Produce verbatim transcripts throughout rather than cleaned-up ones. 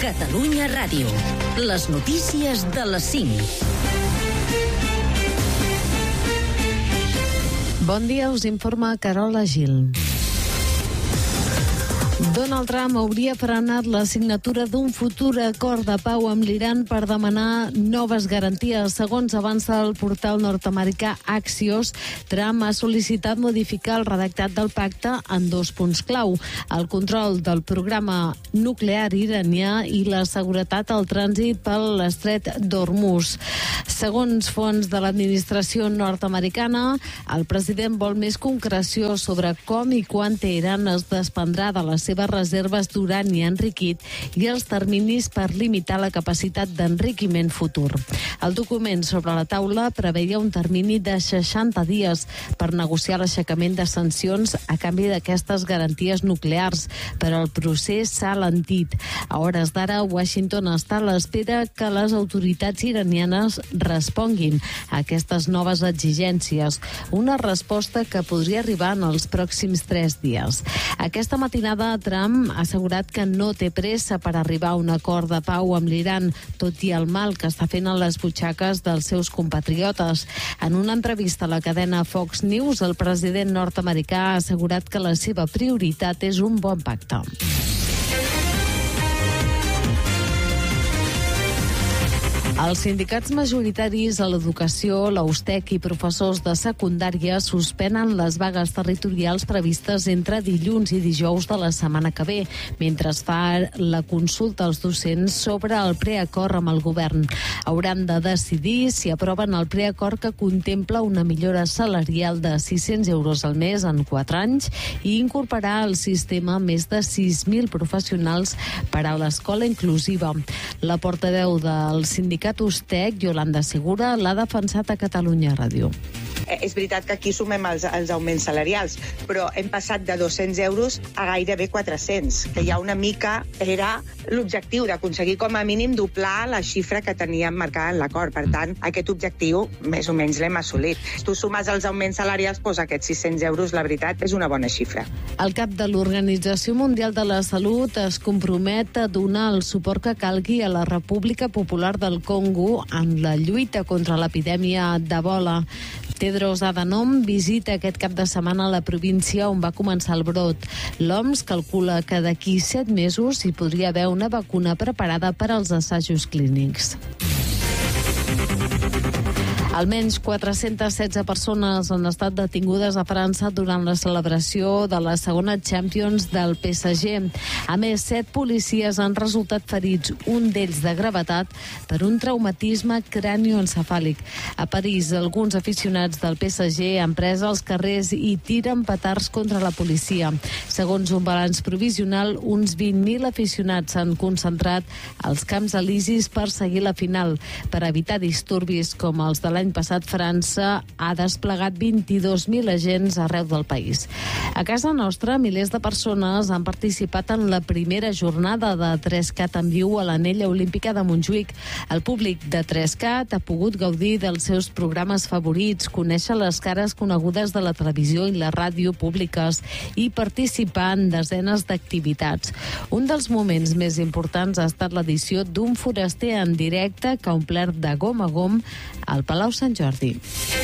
Catalunya Ràdio. Les notícies de les cinc. Bon dia, us informa Carola Gil. Donald Trump hauria frenat la signatura d'un futur acord de pau amb l'Iran per demanar noves garanties. Segons avança el portal nord-americà Axios, Trump ha sol·licitat modificar el redactat del pacte en dos punts clau: el control del programa nuclear iranià i la seguretat al trànsit pel l'estret d'Hormuz. Segons fonts de l'administració nord-americana, el president vol més concreció sobre com i quan Teheran es desprendrà de les seves reserves d'urani enriquit i els terminis per limitar la capacitat d'enriquiment futur. El document sobre la taula preveia un termini de seixanta dies per negociar l'aixecament de sancions a canvi d'aquestes garanties nuclears, però el procés s'ha alentit. A hores d'ara, Washington està a l'espera que les autoritats iranianes responguin a aquestes noves exigències, una resposta que podria arribar en els pròxims tres dies. Aquesta matinada, Trump ha assegurat que no té pressa per arribar a un acord de pau amb l'Iran, tot i el mal que està fent a les butxaques dels seus compatriotes. En una entrevista a la cadena Fox News, el president nord-americà ha assegurat que la seva prioritat és un bon pacte. Els sindicats majoritaris a l'educació, la USTEC i professors de secundària suspenen les vagues territorials previstes entre dilluns i dijous de la setmana que ve, mentre es fa la consulta als docents sobre el preacord amb el govern. Hauran de decidir si aproven el preacord que contempla una millora salarial de sis-cents euros al mes en quatre anys i incorporar al sistema més de sis mil professionals per a l'escola inclusiva. La portaveu del sindicat USTEC, Yolanda Segura, l'ha defensat a Catalunya Ràdio. És veritat que aquí sumem els, els augments salarials, però hem passat de dos-cents euros a gairebé quatre-cents, que ja una mica era l'objectiu d'aconseguir com a mínim doblar la xifra que teníem marcada en l'acord. Per tant, aquest objectiu més o menys l'hem assolit. Si tu sumes els augments salarials, doncs aquests sis-cents euros, la veritat, és una bona xifra. El cap de l'Organització Mundial de la Salut es compromet a donar el suport que calgui a la República Popular del Congo en la lluita contra l'epidèmia d'Ebola. Tedros Adhanom visita aquest cap de setmana a la província on va començar el brot. L'O M S calcula que d'aquí set mesos hi podria haver una vacuna preparada per als assajos clínics. Almenys quatre-centes setze persones han estat detingudes a França durant la celebració de la segona Champions del P S G. A més, set policies han resultat ferits, un d'ells de gravetat, per un traumatisme cranioencefàlic. A París, alguns aficionats del P S G han pres als carrers i tiren petards contra la policia. Segons un balanç provisional, uns vint mil aficionats s'han concentrat als Camps Elisis per seguir la final. Per evitar disturbis com els de l'any passat, França ha desplegat vint-i-dos mil agents arreu del país. A casa nostra, milers de persones han participat en la primera jornada de tres cat en viu a l'Anella Olímpica de Montjuïc. El públic de tres cat ha pogut gaudir dels seus programes favorits, conèixer les cares conegudes de la televisió i la ràdio públiques i participar en desenes d'activitats. Un dels moments més importants ha estat l'edició d'un foraster en directe que ha omplert de gom a gom al Palau Sant Jordi.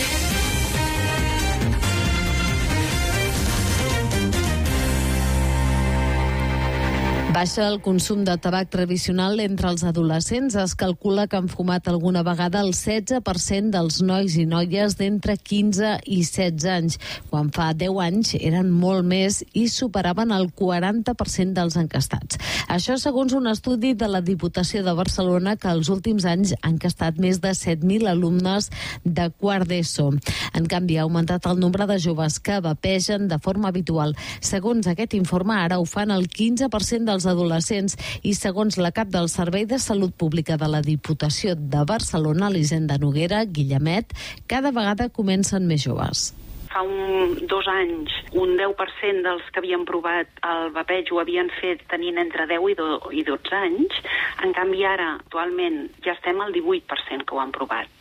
Baixa el consum de tabac tradicional entre els adolescents. Es calcula que han fumat alguna vegada el setze per cent dels nois i noies d'entre quinze i setze anys, quan fa deu anys eren molt més i superaven el quaranta per cent dels encastats. Això segons un estudi de la Diputació de Barcelona que els últims anys han enquestat més de set mil alumnes de quart d'ESO. En canvi, ha augmentat el nombre de joves que vapegen de forma habitual. Segons aquest informe, ara ho fan el quinze per cent dels adolescents i segons la cap del Servei de Salut Pública de la Diputació de Barcelona, Elisenda Noguera, Guillemet, cada vegada comencen més joves. Fa un, dos anys, un deu per cent dels que havien provat el vapeig ho havien fet tenint entre deu i dotze anys. En canvi, ara, actualment, ja estem al divuit per cent que ho han provat.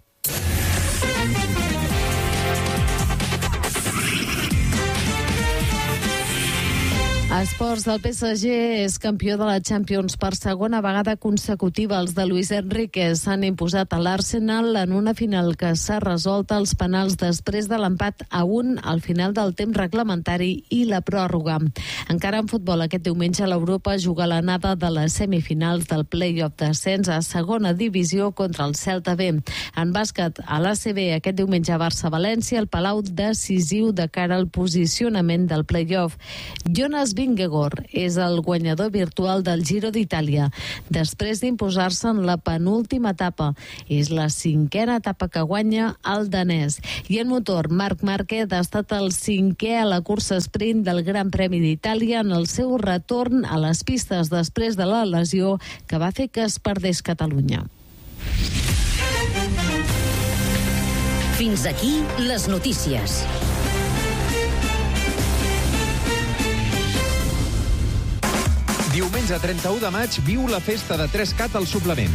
Esports, el P S G és campió de la Champions per segona vegada consecutiva. Els de Luis Enrique s'han imposat a l'Arsenal en una final que s'ha resolt als penals després de l'empat a un al final del temps reglamentari i la pròrroga. Encara en futbol, aquest diumenge l'Europa juga l'anada de les semifinals del play-off d'ascens a segona divisió contra el Celta B. En bàsquet, a l'A C B, aquest diumenge a Barça-València, el Palau decisiu de cara al posicionament del play-off. Jonas Vingegaard és el guanyador virtual del Giro d'Itàlia, després d'imposar-se en la penúltima etapa. És la cinquena etapa que guanya el danès. I en motor, Marc Márquez ha estat el cinquè a la cursa sprint del Gran Premi d'Itàlia en el seu retorn a les pistes després de la lesió que va fer que es perdés Catalunya. Fins aquí les notícies. Diumenge trenta-u de maig viu la festa de tres cat al suplement.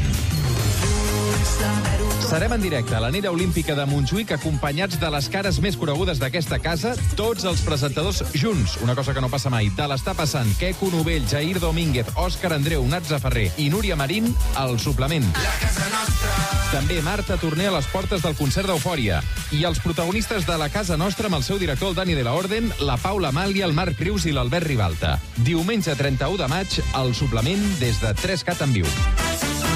Serem en directe a l'anella olímpica de Montjuïc acompanyats de les cares més conegudes d'aquesta casa, tots els presentadors junts, una cosa que no passa mai. De l'Està passant, Queco Novell, Jair Domínguez, Òscar Andreu, Natza Ferrer i Núria Marín al suplement. També Marta Torner a les portes del concert d'Eufòria. I els protagonistes de la Casa Nostra amb el seu director, el Dani de la Orden, la Paula Amàlia, el Marc Rius i l'Albert Ribalta. Diumenge trenta-u de maig, al suplement des de tres cat en viu.